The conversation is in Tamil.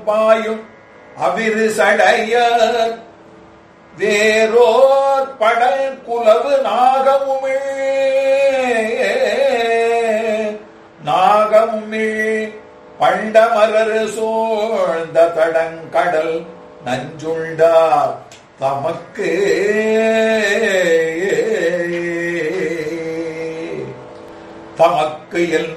பாயும் அவிரு சடையர் வேரோர் படல் குலவு நாகமுமிழ் பண்டமரரு சோழ்ந்த தடங்கடல் நஞ்சுண்டார் தமக்கு தமக்கு எல்